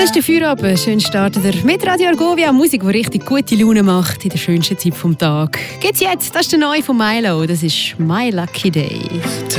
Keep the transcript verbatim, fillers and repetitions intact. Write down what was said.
ist der Feierabend. Schön startet er mit Radio Argovia. Musik, die richtig gute Laune macht in der schönsten Zeit des Tages. Geht's jetzt? Das ist der neue von Milo. Das ist My Lucky Day.